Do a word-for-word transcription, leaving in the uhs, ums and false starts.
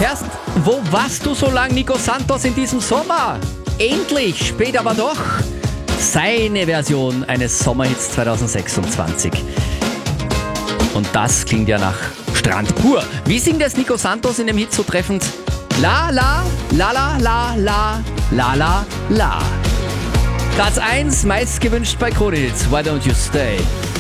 Erst, wo warst du so lang, Nico Santos, in diesem Sommer? Endlich, spät aber doch, seine Version eines Sommerhits zwanzig sechsundzwanzig. Und das klingt ja nach Strand pur. Wie singt es Nico Santos in dem Hit so treffend? La la, la la la la, la la la. Platz eins, meist gewünscht bei Kodils. Why don't you stay?